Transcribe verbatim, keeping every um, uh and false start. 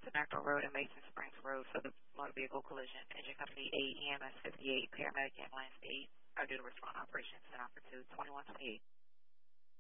to Macro Road and Mason Springs Road for the motor vehicle collision. Engine Company eight, E M S fifty-eight, paramedic ambulance eight are due to respond operations and offer to twenty-one twenty-eight.